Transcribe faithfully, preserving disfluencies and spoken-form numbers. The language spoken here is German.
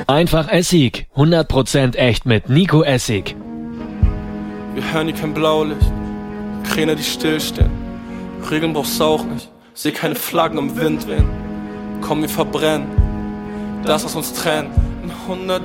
Einfach Essig. hundert Prozent echt mit Nico Essig. Wir hören hier kein Blaulicht, Kräne, die stillstehen. Regeln brauchst du auch nicht, seh keine Flaggen im Wind wehen. Komm, wir verbrennen das, was uns trennt. In hundert